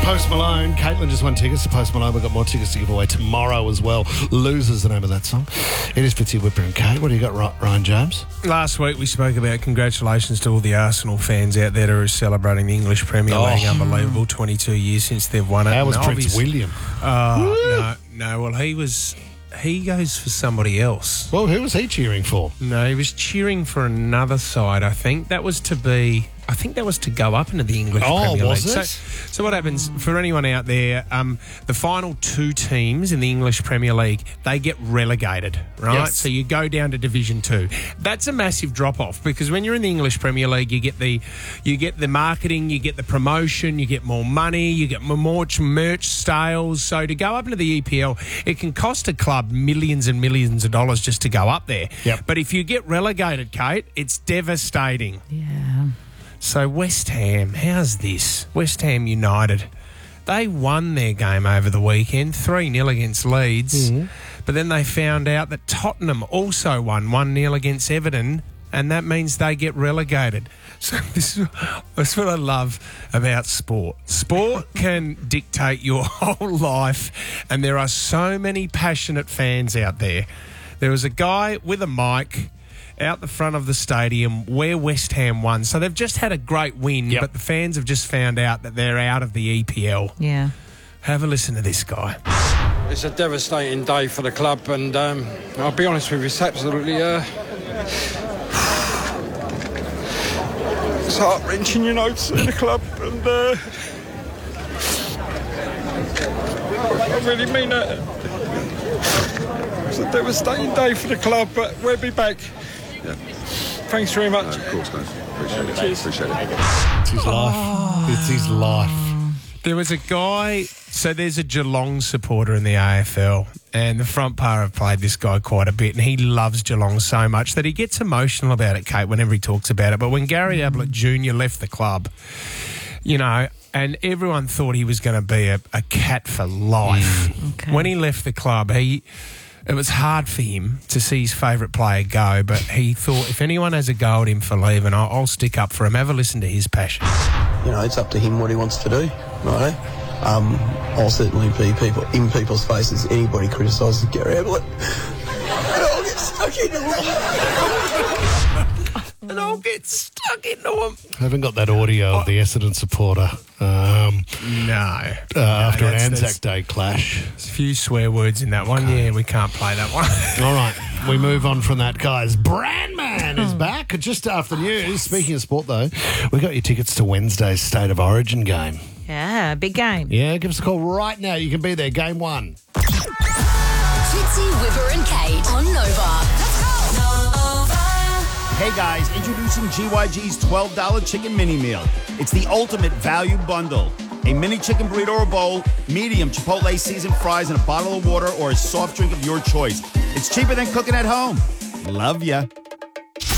Post Malone. Caitlin just won tickets to Post Malone. We've got more tickets to give away tomorrow as well. Losers, the name of that song. It is Fitzy, Whipper and Kate. What do you got, Ryan James? Last week we spoke about congratulations to all the Arsenal fans out there who are celebrating the English Premier League. Unbelievable, 22 years since they've won it. How was Prince William? No, well, he goes for somebody else. Well, who was he cheering for? No, he was cheering for another side, I think. That was to go up into the English Premier League. Was it? So what happens, for anyone out there, the final two teams in the English Premier League, they get relegated, right? Yes. So you go down to Division 2. That's a massive drop-off because when you're in the English Premier League, you get the marketing, you get the promotion, you get more money, you get more merch sales. So to go up into the EPL, it can cost a club millions and millions of dollars just to go up there. Yep. But if you get relegated, Kate, it's devastating. Yeah. So West Ham, how's this? West Ham United, they won their game over the weekend, 3-0 against Leeds. Mm-hmm. But then they found out that Tottenham also won 1-0 against Everton, and that means they get relegated. So this is what I love about sport. Sport can dictate your whole life, and there are so many passionate fans out there. There was a guy with a mic out the front of the stadium where West Ham won. So they've just had a great win, but the fans have just found out that they're out of the EPL. Yeah. Have a listen to this guy. It's a devastating day for the club, and I'll be honest with you, it's absolutely it's heart-wrenching, you know, to see the club, and I really mean that. It's a devastating day for the club, but we'll be back. Yeah. Thanks very much. No, of course, guys. Appreciate it. Appreciate it. It's his life. It's his life. There was a guy, so there's a Geelong supporter in the AFL, and the front par have played this guy quite a bit, and he loves Geelong so much that he gets emotional about it, Kate, whenever he talks about it. But when Gary Ablett Jr. left the club, you know, and everyone thought he was going to be a cat for life. Okay. When he left the club, it was hard for him to see his favourite player go, but he thought if anyone has a go at him for leaving, I'll stick up for him. Have a listen to his passion. You know, it's up to him what he wants to do, right? I'll certainly be in people's faces. Anybody criticises Gary Ablett, and I'll get stuck into him. I haven't got that audio of the Essendon supporter after an Anzac Day clash. There's a few swear words in that one. Yeah, we can't play that one. All right, we move on from that, guys. Brandman is back just after news. Speaking of sport, though, we got your tickets to Wednesday's State of Origin game. Yeah, big game. Yeah, give us a call right now. You can be there. Game 1. Fitzy, Whipper and Kate on Nova. Hey guys, introducing GYG's $12 chicken mini meal. It's the ultimate value bundle. A mini chicken burrito or bowl, medium Chipotle seasoned fries, and a bottle of water or a soft drink of your choice. It's cheaper than cooking at home. Love ya.